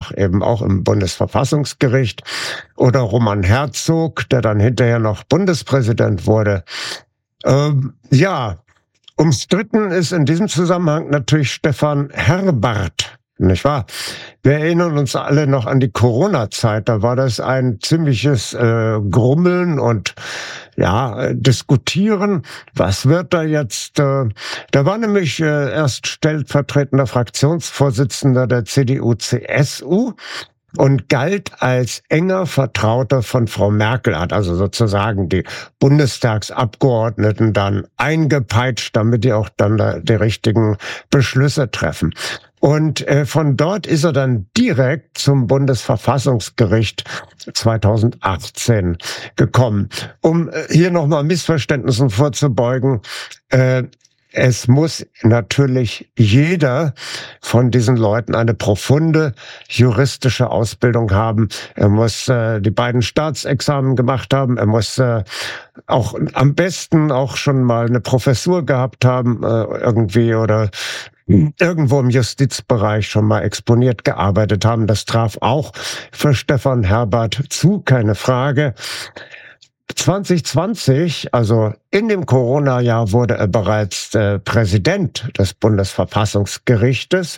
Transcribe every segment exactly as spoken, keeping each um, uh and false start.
danach eben auch im Bundesverfassungsgericht, oder Roman Herzog, der dann hinterher noch Bundespräsident wurde. Ähm, ja, umstritten ist in diesem Zusammenhang natürlich Stefan Herbart, nicht wahr? Wir erinnern uns alle noch an die Corona-Zeit. Da war das ein ziemliches äh, Grummeln und ja, äh, Diskutieren. Was wird da jetzt? Äh, da war nämlich äh, erst stellvertretender Fraktionsvorsitzender der C D U C S U und galt als enger Vertrauter von Frau Merkel, hat also sozusagen die Bundestagsabgeordneten dann eingepeitscht, damit die auch dann da die richtigen Beschlüsse treffen. Und äh, von dort ist er dann direkt zum Bundesverfassungsgericht zweitausendachtzehn gekommen. Um äh, hier nochmal Missverständnissen vorzubeugen, äh, es muss natürlich jeder von diesen Leuten eine profunde juristische Ausbildung haben. Er muss äh, die beiden Staatsexamen gemacht haben. Er muss äh, auch am besten auch schon mal eine Professur gehabt haben, äh, irgendwie, oder irgendwo im Justizbereich schon mal exponiert gearbeitet haben. Das traf auch für Stefan Herbart zu, keine Frage. zwanzig zwanzig, also in dem Corona-Jahr, wurde er bereits äh, Präsident des Bundesverfassungsgerichtes.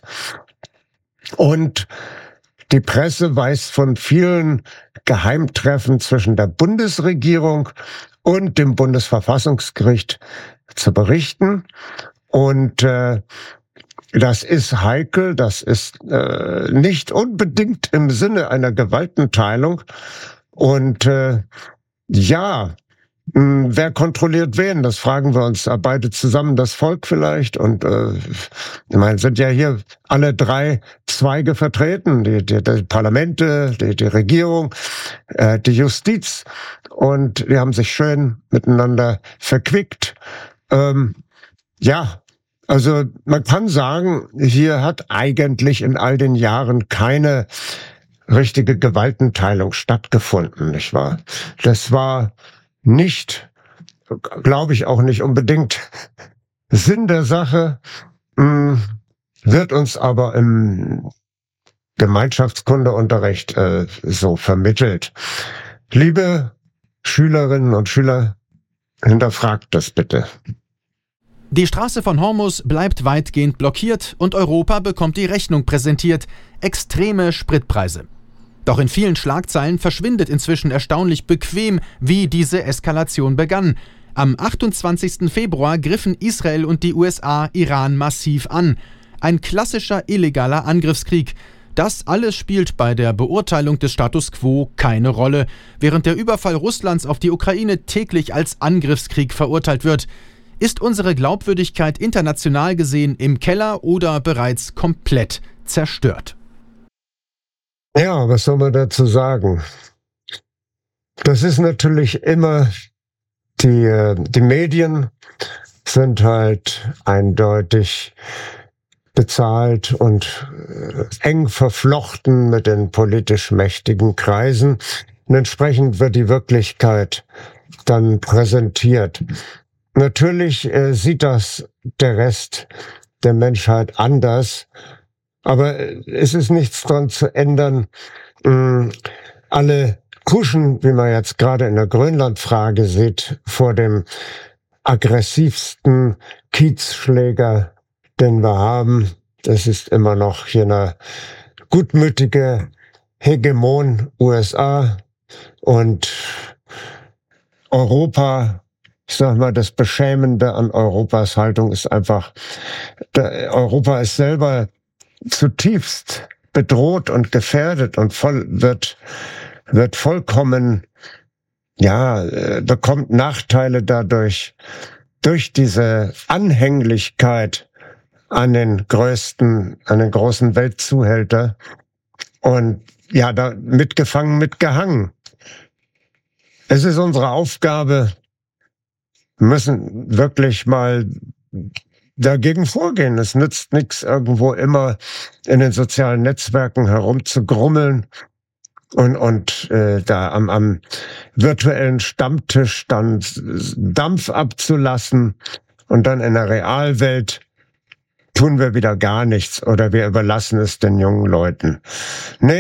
Und die Presse weiß von vielen Geheimtreffen zwischen der Bundesregierung und dem Bundesverfassungsgericht zu berichten. Und äh, das ist heikel, das ist äh, nicht unbedingt im Sinne einer Gewaltenteilung. Und äh, ja, mh, wer kontrolliert wen? Das fragen wir uns beide zusammen, das Volk vielleicht. Und äh, ich meine, sind ja hier alle drei Zweige vertreten, die, die, die Parlamente, die, die Regierung, äh, die Justiz. Und die haben sich schön miteinander verquickt. Ähm, ja, also man kann sagen, hier hat eigentlich in all den Jahren keine richtige Gewaltenteilung stattgefunden, nicht wahr? Das war nicht, glaube ich, auch nicht unbedingt Sinn der Sache, wird uns aber im Gemeinschaftskundeunterricht äh, so vermittelt. Liebe Schülerinnen und Schüler, hinterfragt das bitte. Die Straße von Hormus bleibt weitgehend blockiert und Europa bekommt die Rechnung präsentiert. Extreme Spritpreise. Doch in vielen Schlagzeilen verschwindet inzwischen erstaunlich bequem, wie diese Eskalation begann. Am achtundzwanzigsten Februar griffen Israel und die U S A Iran massiv an. Ein klassischer illegaler Angriffskrieg. Das alles spielt bei der Beurteilung des Status quo keine Rolle, während der Überfall Russlands auf die Ukraine täglich als Angriffskrieg verurteilt wird. Ist unsere Glaubwürdigkeit international gesehen im Keller oder bereits komplett zerstört? Ja, was soll man dazu sagen? Das ist natürlich immer, die, die Medien sind halt eindeutig bezahlt und eng verflochten mit den politisch mächtigen Kreisen. Und entsprechend wird die Wirklichkeit dann präsentiert. Natürlich äh, sieht das der Rest der Menschheit anders, aber es ist nichts dran zu ändern. Ähm, alle kuschen, wie man jetzt gerade in der Grönland-Frage sieht, vor dem aggressivsten Kiezschläger, den wir haben. Das ist immer noch hier eine gutmütige Hegemon U S A und Europa. Ich sag mal, das Beschämende an Europas Haltung ist einfach, Europa ist selber zutiefst bedroht und gefährdet und voll, wird, wird vollkommen, ja, bekommt Nachteile dadurch, durch diese Anhänglichkeit an den größten, an den großen Weltzuhälter und ja, da mitgefangen, mitgehangen. Es ist unsere Aufgabe, müssen wirklich mal dagegen vorgehen. Es nützt nichts, irgendwo immer in den sozialen Netzwerken herumzugrummeln und, und äh, da am, am virtuellen Stammtisch dann Dampf abzulassen und dann in der Realwelt tun wir wieder gar nichts oder wir überlassen es den jungen Leuten. Nee,